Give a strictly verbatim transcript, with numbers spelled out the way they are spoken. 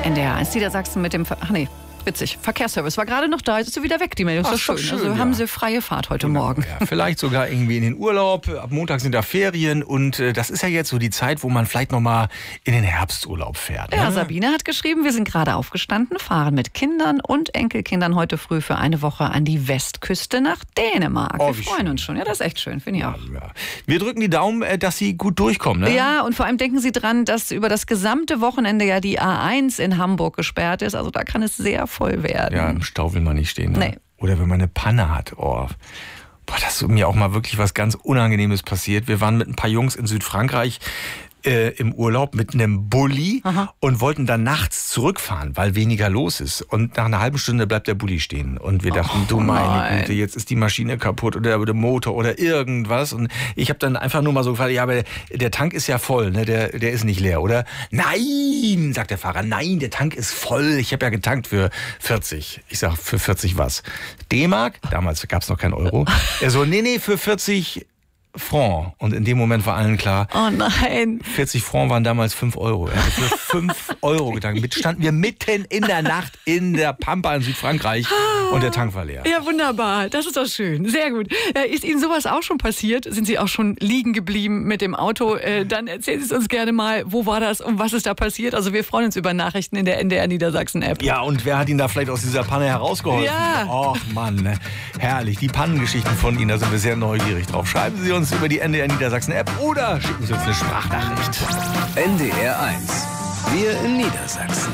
N D R eins Niedersachsen mit dem... Ver Ach nee, witzig. Verkehrsservice war gerade noch da, jetzt ist sie wieder weg, die Meldung. Ist Ach, doch schön. schön, Also ja. haben sie freie Fahrt heute Morgen. Ja, vielleicht sogar irgendwie in den Urlaub. Ab Montag sind da Ferien und äh, das ist ja jetzt so die Zeit, wo man vielleicht noch mal in den Herbsturlaub fährt. Ne? Ja, Sabine hat geschrieben, wir sind gerade aufgestanden, fahren mit Kindern und Enkelkindern heute früh für eine Woche an die Westküste nach Dänemark. Oh, wir wie freuen schön. uns schon. Ja, das ist echt schön, finde ich auch. Ja. Wir drücken die Daumen, äh, dass Sie gut durchkommen. Ne? Ja, und vor allem denken Sie dran, dass über das gesamte Wochenende ja die A eins in Hamburg gesperrt ist. Also da kann es sehr voll werden. Ja, im Stau will man nicht stehen. Ne? Nee. Oder wenn man eine Panne hat. Oh. Boah, das ist mir auch mal wirklich was ganz Unangenehmes passiert. Wir waren mit ein paar Jungs in Südfrankreich äh, im Urlaub mit einem Bulli Aha. und wollten dann nachts zurückfahren, weil weniger los ist. Und nach einer halben Stunde bleibt der Bulli stehen. Und wir dachten, Oh, du meine nein. Güte, jetzt ist die Maschine kaputt oder der Motor oder irgendwas. Und ich habe dann einfach nur mal so gefragt, ja, aber der Tank ist ja voll, ne? der, der ist nicht leer, oder? Nein, sagt der Fahrer, nein, der Tank ist voll. Ich habe ja getankt für vierzig. Ich sag, für vierzig was? D-Mark? Damals gab es noch kein Euro. Er so, nee, nee, für vierzig Franc. Und in dem Moment war allen klar, Oh nein. vierzig Franc waren damals fünf Euro. Er hat für fünf Euro getankt. Mit standen wir mitten in der Nacht in der Pampa in Südfrankreich und der Tank war leer. Ja, wunderbar. Das ist doch schön. Sehr gut. Äh, Ist Ihnen sowas auch schon passiert? Sind Sie auch schon liegen geblieben mit dem Auto? Äh, Dann erzählen Sie es uns gerne mal. Wo war das und was ist da passiert? Also wir freuen uns über Nachrichten in der N D R Niedersachsen-App. Ja, und wer hat ihn da vielleicht aus dieser Panne herausgeholfen? Ja. Och Mann, ne? Herrlich. Die Pannengeschichten von Ihnen, da sind wir sehr neugierig drauf. Schreiben Sie uns über die N D R Niedersachsen-App oder schicken Sie uns eine Sprachnachricht. N D R eins. Wir in Niedersachsen.